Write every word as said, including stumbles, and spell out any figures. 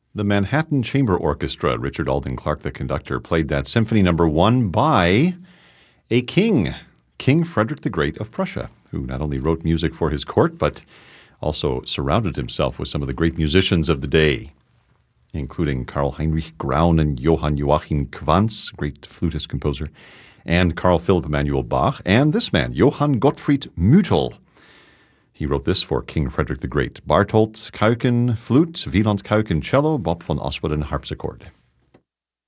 The Manhattan Chamber Orchestra, Richard Alden Clark, the conductor, played that Symphony Number One by a king, King Frederick the Great of Prussia, who not only wrote music for his court, but also surrounded himself with some of the great musicians of the day, including Karl Heinrich Graun and Johann Joachim Quantz, great flutist composer, and Carl Philipp Emanuel Bach, and this man, Johann Gottfried Müttel. He wrote this for King Frederick the Great. Barthold Kuiken, flute, Wieland Kuiken, cello, Bob von Oswald, harpsichord.